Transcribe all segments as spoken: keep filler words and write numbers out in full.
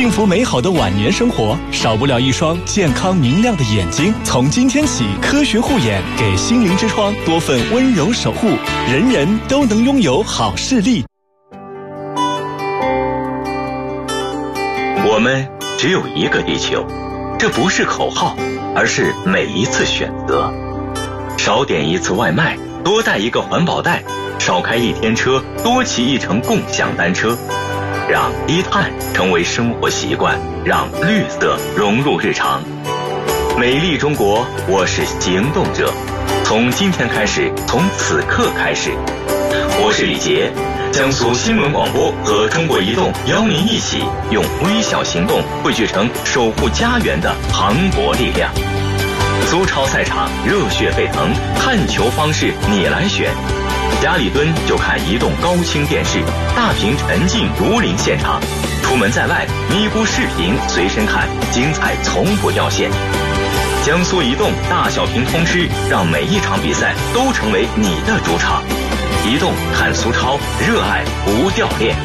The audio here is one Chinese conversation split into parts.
幸福美好的晚年生活，少不了一双健康明亮的眼睛。从今天起，科学护眼给心灵之窗多份温柔守护，人人都能拥有好视力。 我们只有一个地球，这不是口号，而是每一次选择。少点一次外卖，多带一个环保袋，少开一天车，多骑一程共享单车。让低碳成为生活习惯，让绿色融入日常。美丽中国，我是行动者。从今天开始，从此刻开始。我是李杰，江苏新闻广播和中国移动邀您一起用微小行动汇聚成守护家园的磅礴力量。苏超赛场热血沸腾，看球方式你来选。家里蹲就看移动高清电视，大屏沉浸如临现场。出门在外，咪咕视频随身看，精彩从不掉线。江苏移动大小屏通吃，让每一场比赛都成为你的主场。移动看苏超，热爱不掉链。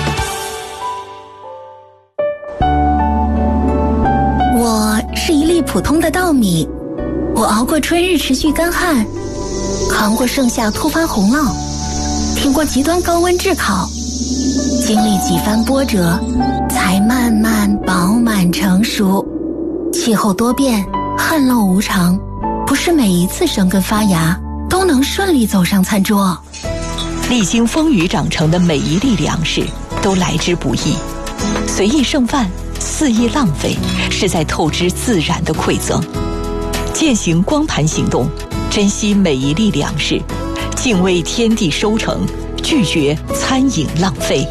我是一粒普通的稻米，我熬过春日持续干旱，扛过盛夏突发洪涝，挺过极端高温炙烤，经历几番波折，才慢慢饱满成熟。气候多变，旱涝无常，不是每一次生根发芽都能顺利走上餐桌。 历经风雨长成的每一粒粮食都来之不易，随意剩饭，肆意浪费，是在透支自然的馈赠。践行光盘行动，珍惜每一粒粮食，敬畏天地收成，拒绝餐饮浪费。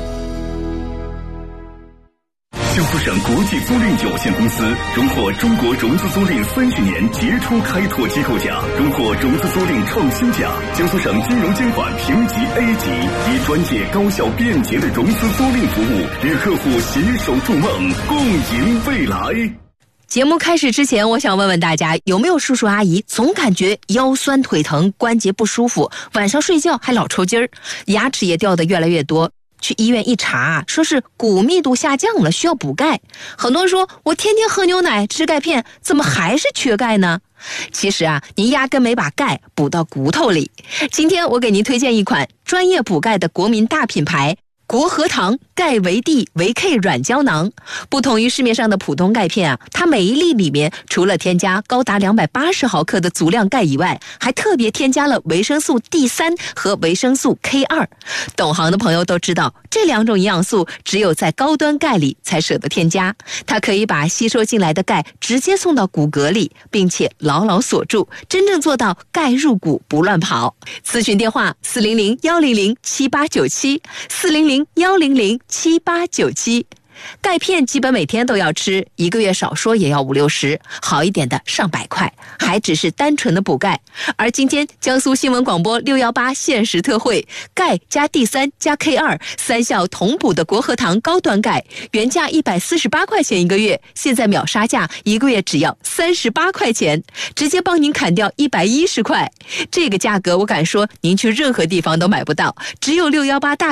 江苏省国际租赁有限公司荣获中国融资租赁三十年杰出开拓机构奖，荣获融资租赁创新奖。江苏省金融监管评级 A 级，以专业、高效、便捷的融资租赁服务，与客户携手筑梦，共赢未来。 节目开始之前，我想问问大家，有没有叔叔阿姨总感觉腰酸腿疼、关节不舒服，晚上睡觉还老抽筋儿，牙齿也掉得越来越多？去医院一查，说是骨密度下降了，需要补钙。很多人说，我天天喝牛奶吃钙片，怎么还是缺钙呢？其实啊，您压根没把钙补到骨头里。今天我给您推荐一款专业补钙的国民大品牌国和堂钙维 D 维 K 软胶囊。不同于市面上的普通钙片啊，它每一粒里面除了添加高达两百八十毫克的足量钙以外，还特别添加了维生素 D 三 和维生素 K 二。懂行的朋友都知道，这两种营养素只有在高端钙里才舍得添加，它可以把吸收进来的钙直接送到骨骼里，并且牢牢锁住，真正做到钙入骨不乱跑。咨询电话四零零一零零七八九七 四零零一零零七八九七。钙片基本每天都要吃，一个月少说也要五六十，好一点的上百块，还只是单纯的补钙。而今天江苏新闻广播六一八限时特惠，钙加 D 三 加 K 二 三效同补的国和堂高端钙，原价一百四十八块钱一个月，现在秒杀价，一个月只要三十八块钱，直接帮您砍掉一百一十块。这个价格我敢说您去任何地方都买不到，只有六一八大